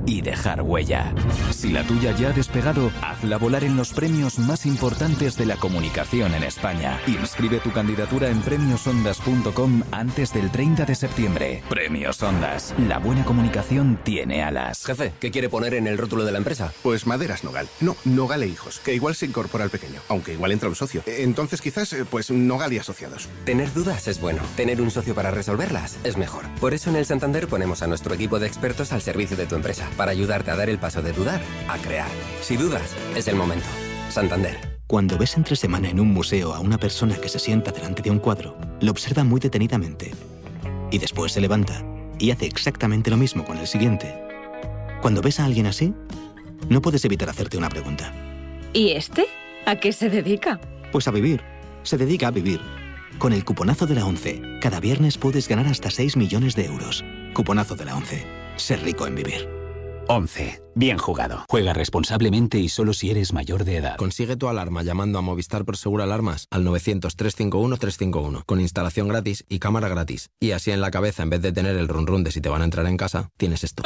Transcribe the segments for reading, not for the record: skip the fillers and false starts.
y dejar huella. Si la tuya ya ha despegado, hazla volar en los premios más importantes de la comunicación en España. Inscribe tu candidatura en premiosondas.com antes del 30 de septiembre. Premios Ondas. La buena comunicación tiene alas. Jefe, ¿qué quiere poner en el rótulo de la empresa? Pues Maderas Nogal. No, Nogal e Hijos, que igual se incorpora al pequeño, aunque igual entra un socio. Entonces quizás, pues Nogal y Asociados. Tener dudas es bueno. Tener un socio para resolverlas es mejor. Por eso en el Santander ponemos a nuestro equipo de expertos al servicio de tu empresa, para ayudarte a dar el paso de dudar a crear. Si dudas, es el momento. Santander. Cuando ves entre semana en un museo a una persona que se sienta delante de un cuadro, lo observa muy detenidamente. Y después se levanta y hace exactamente lo mismo con el siguiente. Cuando ves a alguien así, no puedes evitar hacerte una pregunta. ¿Y este? ¿A qué se dedica? Pues a vivir. Se dedica a vivir. Con el cuponazo de la ONCE, cada viernes puedes ganar hasta 6 millones de euros. Cuponazo de la ONCE. Ser rico en vivir. 11. Bien jugado. Juega responsablemente y solo si eres mayor de edad. Consigue tu alarma llamando a Movistar Prosegur Alarmas al 900-351-351 con instalación gratis y cámara gratis. Y así en la cabeza, en vez de tener el run run de si te van a entrar en casa, tienes esto.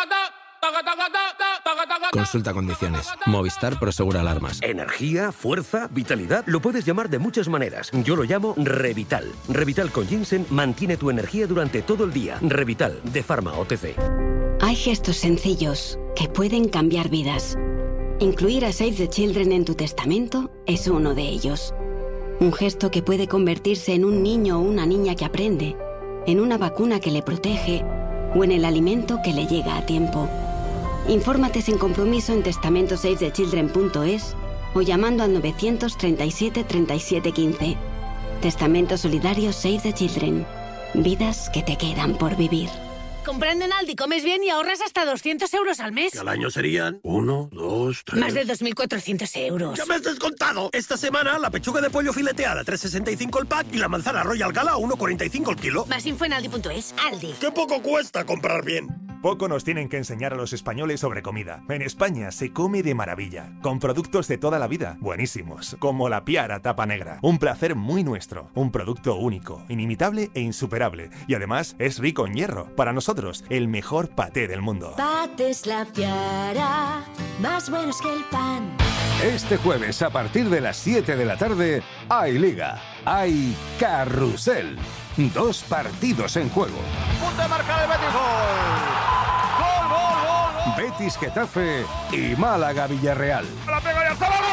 Consulta condiciones. Movistar Prosegur Alarmas. Energía, fuerza, vitalidad. Lo puedes llamar de muchas maneras. Yo lo llamo Revital. Revital con ginseng mantiene tu energía durante todo el día. Revital, de Pharma OTC. Hay gestos sencillos que pueden cambiar vidas. Incluir a Save the Children en tu testamento es uno de ellos. Un gesto que puede convertirse en un niño o una niña que aprende, en una vacuna que le protege o en el alimento que le llega a tiempo. Infórmate sin compromiso en testamentosavethechildren.es o llamando al 937 37 15. Testamento solidario Save the Children. Vidas que te quedan por vivir. Comprando en Aldi comes bien y ahorras hasta 200 euros al mes. Que al año serían 1, 2, 3... Más de 2.400 euros. ¡Ya me has descontado! Esta semana la pechuga de pollo fileteada 3,65 el pack y la manzana Royal Gala 1,45 el kilo. Más info en Aldi.es. Aldi. ¡Qué poco cuesta comprar bien! Poco nos tienen que enseñar a los españoles sobre comida. En España se come de maravilla, con productos de toda la vida, buenísimos, como la Piara Tapa Negra. Un placer muy nuestro, un producto único, inimitable e insuperable. Y además es rico en hierro. Para nosotros, el mejor paté del mundo. Patés La Piara, más buenos que el pan. Este jueves, a partir de las 7 de la tarde, hay Liga, hay Carrusel. 2 partidos en juego. Punto de marca del Betis. Gol, gol, gol, gol. Betis Getafe y Málaga Villarreal. La pega y hasta la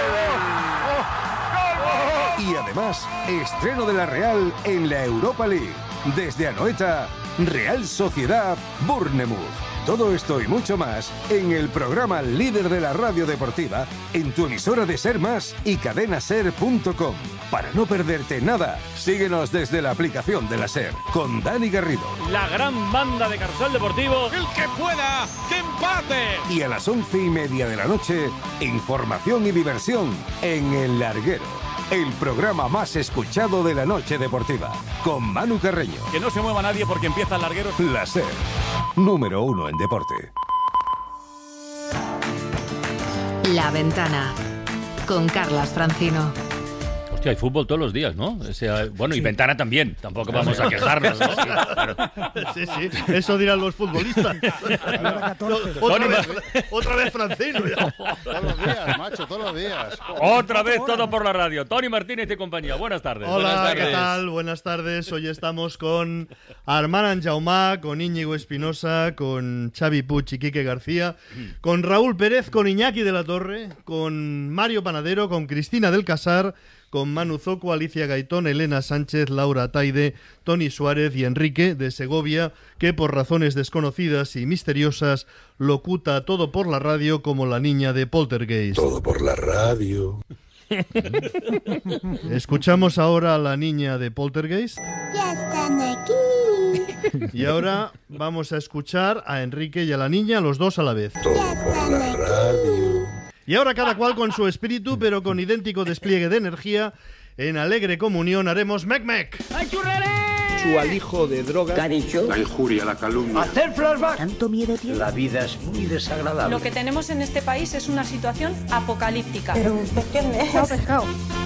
gol. Y además, estreno de la Real en la Europa League. Desde Anoeta, Real Sociedad Bournemouth. Todo esto y mucho más en el programa líder de la radio deportiva, en tu emisora de Ser Más y cadenaser.com. Para no perderte nada, síguenos desde la aplicación de la Ser, con Dani Garrido. La gran banda de Carrusel Deportivo. ¡El que pueda, que empate! Y a las 11:30 de la noche, información y diversión en El Larguero. El programa más escuchado de la noche deportiva, con Manu Carreño. Que no se mueva nadie porque empieza el larguero. La Ser, número 1 en deporte. La Ventana, con Carlas Francino. Hostia, hay fútbol todos los días, ¿no? O sea, bueno, y Ventana también. Tampoco vamos a quejarnos, ¿no? Sí, sí. Eso dirán los futbolistas. Otra vez Francino. Todos los días, macho, todos los días. Otra vez todo por la radio. Tony Martínez y compañía. Buenas tardes. Hola, buenas tardes. ¿Qué tal? Buenas tardes. Hoy estamos con Armand Anjaumá, con Íñigo Espinosa, con Xavi Puig y Quique García, con Raúl Pérez, con Iñaki de la Torre, con Mario Panadero, con Cristina del Casar, con Manu Zoco, Alicia Gaitón, Elena Sánchez, Laura Taide, Tony Suárez y Enrique de Segovia, que por razones desconocidas y misteriosas locuta todo por la radio como la niña de Poltergeist. Todo por la radio. Escuchamos ahora a la niña de Poltergeist. Ya están aquí. Y ahora vamos a escuchar a Enrique y a la niña, los dos a la vez. Todo por la radio. Y ahora cada cual con su espíritu, pero con idéntico despliegue de energía, en alegre comunión haremos mec-mec. ¡Ay, churrere! Su alijo de droga. ¿Qué ha dicho? La injuria, la calumnia. Hacer flashback. ¿Tanto miedo tiene? La vida es muy desagradable. Lo que tenemos en este país es una situación apocalíptica. Pero usted quién es. Pescado.